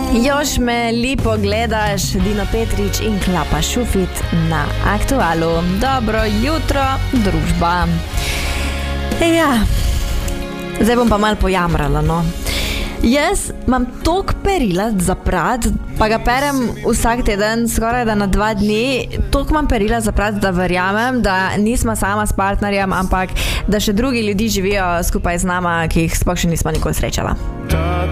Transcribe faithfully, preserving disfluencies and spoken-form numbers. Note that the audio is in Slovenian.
Još me lepo gledaš, Dino Petrič in Klapa Šufit na Aktualu. Dobro jutro, družba. Ja, zdaj bom pa malo pojamrala, no. Jaz imam toliko perila za prat, pa ga perem vsak teden, skoraj da na dva dni. Toliko imam perila za prat, da verjamem, da nismo sama s partnerjem, ampak da še drugi ljudi živijo skupaj z nama, ki jih sploh še nismo nikoli srečala.